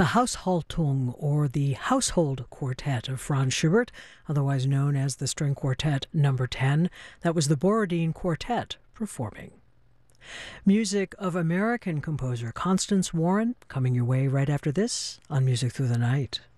The Haushaltung, or the Household Quartet of Franz Schubert, otherwise known as the String Quartet Number 10. That was the Borodin Quartet performing. Music of American composer Constance Warren, coming your way right after this on Music Through the Night.